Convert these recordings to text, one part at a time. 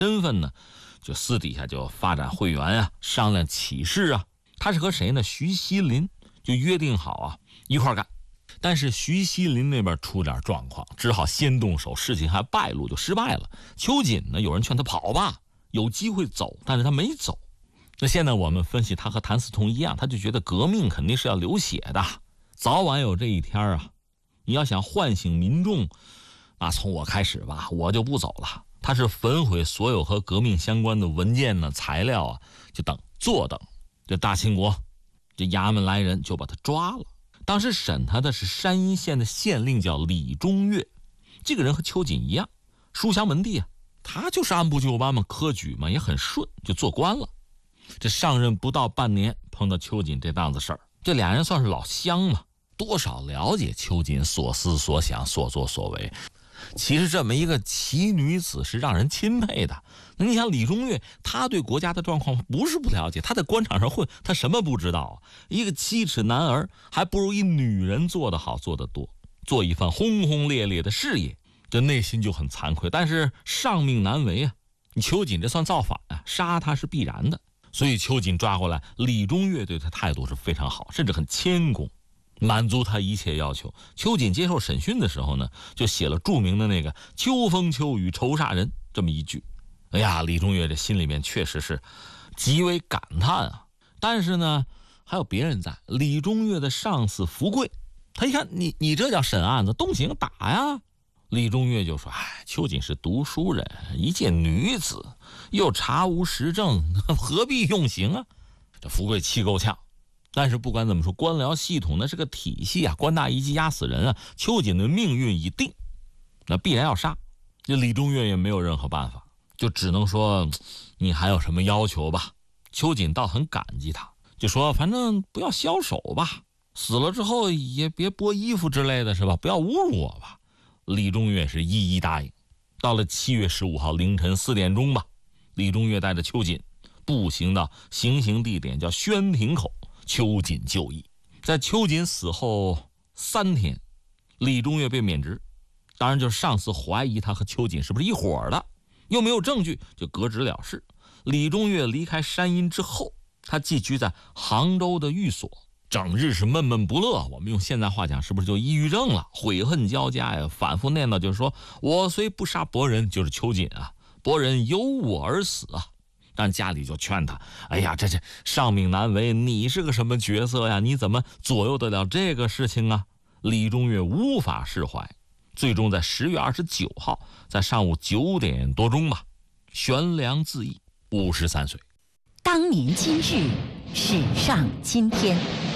身份呢，就私底下就发展会员啊，商量起事啊。他是和谁呢？徐锡麟就约定好啊，一块干。但是徐锡麟那边出点状况，只好先动手，事情还败露，就失败了。秋瑾呢，有人劝他跑吧，有机会走，但是他没走。那现在我们分析，他和谭嗣同一样，他就觉得革命肯定是要流血的，早晚有这一天啊。你要想唤醒民众，那从我开始吧，我就不走了。他是焚毁所有和革命相关的文件呢、材料啊，就坐等。这大清国这衙门来人就把他抓了。当时审他的是山阴县的县令，叫李中岳。这个人和秋瑾一样，书香门第啊，他就是按部就班嘛，科举嘛也很顺，就做官了。这上任不到半年，碰到秋瑾这档子事儿，这俩人算是老乡嘛，多少了解秋瑾所思所想、所作所为。其实这么一个奇女子是让人钦佩的。那你想李中岳，他对国家的状况不是不了解，他在官场上混，他什么不知道？一个7尺男儿还不如一女人做得好，做得多，做一番轰轰烈烈的事业，这内心就很惭愧。但是上命难违啊，你秋瑾这算造反啊，杀他是必然的。所以秋瑾抓过来，李中岳对他态度是非常好，甚至很谦恭，满足他一切要求。秋瑾接受审讯的时候呢，就写了著名的那个“秋风秋雨愁煞人”这么一句。哎呀，李中岳这心里面确实是极为感叹啊。但是呢，还有别人在。李中岳的上司福贵，他一看你这叫审案子，动刑打呀。李中岳就说：“哎，秋瑾是读书人，一介女子，又查无实证，何必用刑啊？”这福贵气够呛。但是不管怎么说，官僚系统那是个体系啊，官大一级压死人啊。秋瑾的命运已定，那必然要杀。这李中岳也没有任何办法，就只能说你还有什么要求吧。秋瑾倒很感激他，就说反正不要枭首吧，死了之后也别剥衣服之类的，是吧？不要侮辱我吧。李中岳是一一答应。到了7月15号凌晨4点钟吧，李中岳带着秋瑾步行到行刑地点，叫宣亭口。秋瑾就义。在秋瑾死后3天，李中岳被免职。当然就是上司怀疑他和秋瑾是不是一伙的，又没有证据，就革职了事。李中岳离开山阴之后，他寄居在杭州的寓所，整日是闷闷不乐。我们用现在话讲，是不是就抑郁症了？悔恨交加呀，反复念叨，就是说我虽不杀伯仁，就是秋瑾啊，伯仁由我而死啊。但家里就劝他：“哎呀，这上命难违，你是个什么角色呀？你怎么左右得了这个事情啊？”李中岳无法释怀，最终在10月29号，在上午9点多钟吧，悬梁自缢，53岁。 当年今日，史上今天。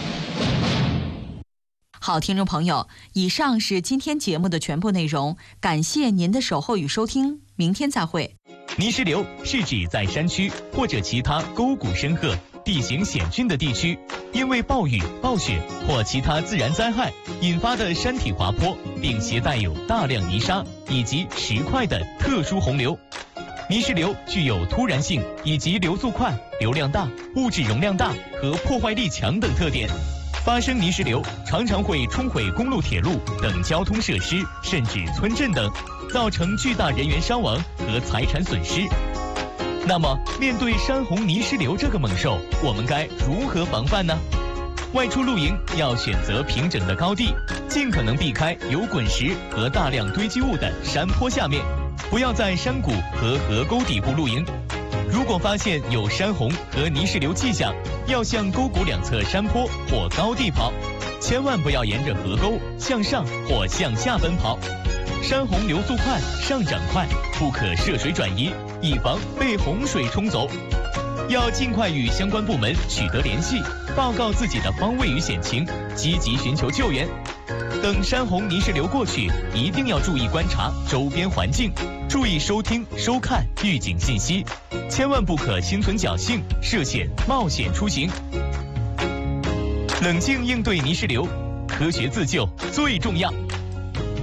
好，听众朋友，以上是今天节目的全部内容，感谢您的守候与收听，明天再会。 泥石流是指在山区或者其他沟谷深壑、地形险峻的地区，因为暴雨、暴雪或其他自然灾害引发的山体滑坡，并携带有大量泥沙以及石块的特殊洪流。泥石流具有突然性以及流速快、流量大、物质容量大和破坏力强等特点。发生泥石流常常会冲毁公路、铁路等交通设施，甚至村镇等，造成巨大人员伤亡和财产损失。那么，面对山洪泥石流这个猛兽，我们该如何防范呢？外出露营要选择平整的高地，尽可能避开有滚石和大量堆积物的山坡下面，不要在山谷和河沟底部露营。如果发现有山洪和泥石流迹象，要向沟谷两侧山坡或高地跑，千万不要沿着河沟向上或向下奔跑。山洪流速快，上涨快，不可涉水转移，以防被洪水冲走。要尽快与相关部门取得联系，报告自己的方位与险情，积极寻求救援。等山洪泥石流过去，一定要注意观察周边环境，注意收听、收看预警信息，千万不可心存侥幸，涉险冒险出行。冷静应对泥石流，科学自救最重要。